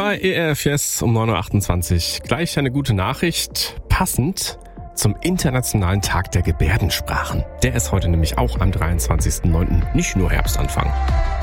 bei ERF Yes um 9.28 Uhr. Gleich eine gute Nachricht, passend zum Internationalen Tag der Gebärdensprachen. Der ist heute nämlich auch am 23.09., nicht nur Herbstanfang.